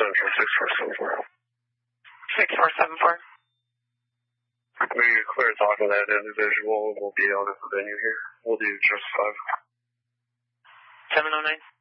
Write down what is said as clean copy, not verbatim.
Central 6474. 6474. We clear talking to that individual. We'll be out at the venue here. We'll do just 5. 709.